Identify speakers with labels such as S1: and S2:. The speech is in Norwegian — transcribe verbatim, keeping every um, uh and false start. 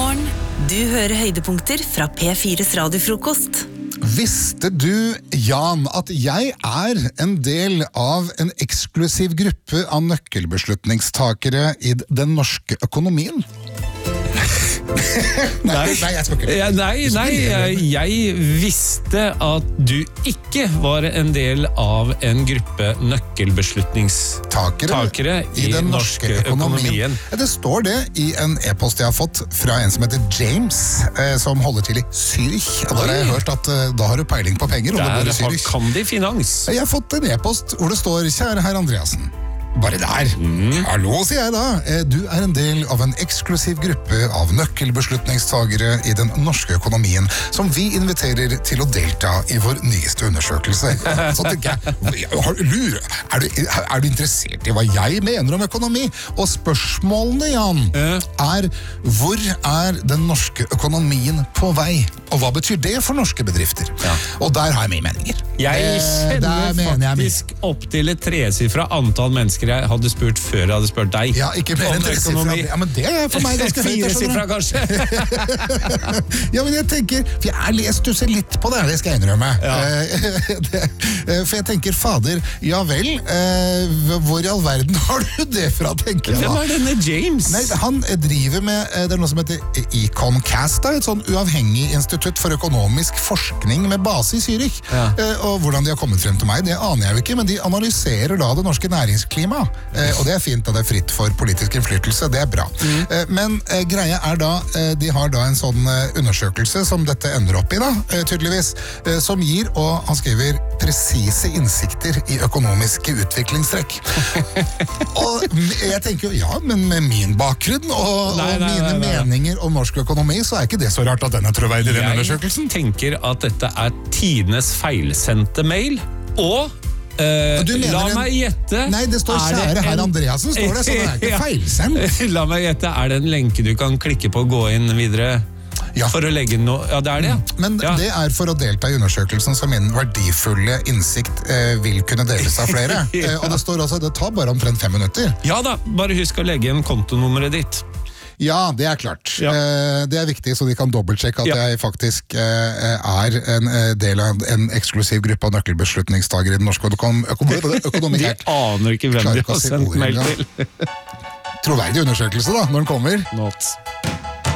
S1: Morgen. Du hører høydepunkter fra P fires radiofrokost.
S2: Visste du, Jan, at jeg er en del av en eksklusiv gruppe av nøkkelbeslutningstakere i den norske økonomien? nei, nei, jeg skal ikke.
S3: Ja, nei, nei, jeg, jeg visste at du ikke var en del av en gruppe nøkkelbeslutningstakere i, i den norske, norske økonomien. økonomien.
S2: Det står det i en e-post jeg har fått fra en som heter James, eh, som holder til i Zürich. Og da har jeg hørt at eh, da har du peiling på penger.
S3: Der har, kan de finans.
S2: Jeg har fått en e-post hvor det står, kjære herr Andreassen. Bare der. Mm. Hallo, sier jeg da. Du er en del av en eksklusiv gruppe av nøkkelbeslutningstagere i den norske økonomien, som vi inviterer til å delta i vår nyeste undersøkelse. Så tenker jeg, lurer, er du, er du interessert i hva jeg mener om økonomi? Og spørsmålene, Jan, er hvor er den norske økonomien på vei? Og hva betyr det for norske bedrifter? Ja. Og der har jeg mye meninger.
S3: Jeg kjenner faktisk opp til et tresifra antall mennesker jeg hadde spurt før jeg hadde spurt deg.
S2: Ja, ikke mer enn tresifra. Ja, men det er for meg ganske høyt.
S3: Firesifra, kanskje.
S2: Ja, men jeg tenker, for jeg har lest du ser litt på det, det skal jeg innrømme. Ja. For jeg tenker, fader, ja vel, hvor i all verden har du det fra, tenker jeg da?
S3: Hvem er denne James?
S2: Nei, han driver med, det er noe som heter Econcast, et sånn uavhengig institutt for økonomisk forskning med base i Zürich. Ja. Og hvordan de har kommet frem til meg, det aner jeg jo ikke, men de analyserer da det norske næringsklimaet. Eh, og det er fint, og det er fritt for politisk innflytelse, det er bra. Mm. Eh, men eh, greia er da, eh, de har da en sånn eh, undersøkelse som dette ender opp i da, eh, tydeligvis, eh, som gir, og han skriver, presise innsikter i økonomiske utviklingstrekk. Og jeg tenker jo, ja, men med min bakgrunn og, nei, og nei, mine nei, nei. meninger om norsk økonomi, så er ikke det så rart at den er troverdig i den undersøkelsen.
S3: Jeg tenker at dette er tidenes feilsendte mail, og Uh, la en... meg gjette.
S2: Nei, det står kjære herr Andreassen, står det, så det er ikke feilsendt.
S3: La meg gjette, er det en lenke du kan klikke på og gå inn videre? Ja. For å legge noe, ja det er det.
S2: Men
S3: ja.
S2: Det er for å delta i undersøkelsen som min verdifulle innsikt eh, vil kunne deles av flere. ja. eh, og det står også, det tar bare omtrent fem minutter.
S3: Ja da, bare husk å legge inn kontonummeret ditt.
S2: Ja, det er klart. Ja. Eh, det er viktig, så de kan dobbeltsjekke at ja. jeg faktisk eh, er en del av en eksklusiv gruppe av nøkkelbeslutningstagere i den norske økonomi. økonomi
S3: de aner ikke hvem de har sendt mail til.
S2: Troverdig undersøkelse da, når den kommer.
S3: Not.